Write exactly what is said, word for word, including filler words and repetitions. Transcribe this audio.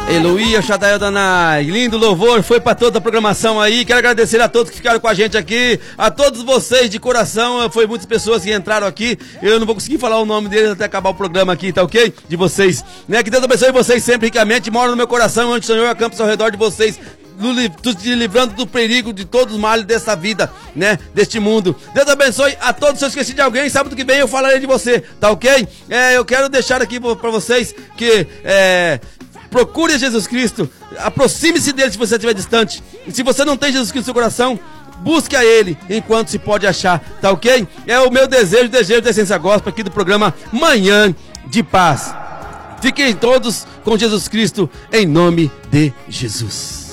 Eloísa, Chadael Danai, lindo louvor, foi para toda a programação aí. Quero agradecer a todos que ficaram com a gente aqui, a todos vocês de coração. Foi muitas pessoas que entraram aqui. Eu não vou conseguir falar o nome deles até acabar o programa aqui, tá ok? De vocês, né? Que Deus abençoe vocês sempre ricamente. Mora no meu coração, onde o Senhor acampa ao redor de vocês, te livrando do perigo de todos os males dessa vida, né? Deste mundo. Deus abençoe a todos. Se eu esqueci de alguém, sábado que vem eu falarei de você, tá ok? É, eu quero deixar aqui para vocês que é, procure Jesus Cristo, aproxime-se dele se você estiver distante. E se você não tem Jesus Cristo no seu coração, busque a ele enquanto se pode achar, tá ok? É o meu desejo, o desejo da Essência Gospel aqui do programa Manhã de Paz. Fiquem todos com Jesus Cristo em nome de Jesus.